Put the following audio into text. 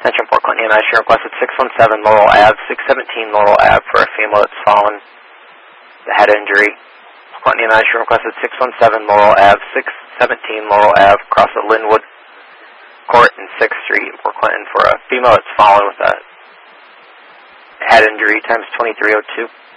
Attention Port Clinton EMS, you requested 617 Laurel Ave, 617 Laurel Ave for a female that's fallen, the head injury. Port Clinton EMS, you requested 617 Laurel Ave, 617 Laurel Ave, across the Linwood Court and 6th Street in Port Clinton for a female that's fallen with a head injury, times 2302.